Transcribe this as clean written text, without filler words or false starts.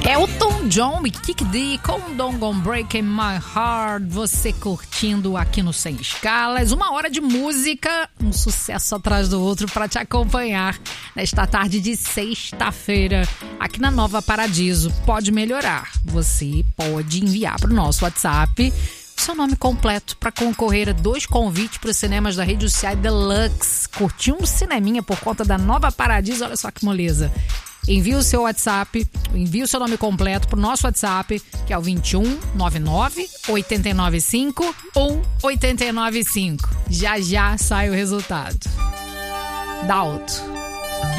Elton John e Kid D com Don't Go Breaking My Heart. Você curtindo aqui no Sem Escalas. 1 hora de música, um sucesso atrás do outro para te acompanhar nesta tarde de sexta-feira aqui na Nova Paradiso. Pode melhorar. Você pode enviar para o nosso WhatsApp seu nome completo para concorrer a 2 convites para os cinemas da Rede UCI Deluxe. Curtir um cineminha por conta da Nova Paradiso. Olha só que moleza. Envie o seu WhatsApp, envie o seu nome completo pro nosso WhatsApp, que é o 21 99 895 1895. Já sai o resultado. Dalto.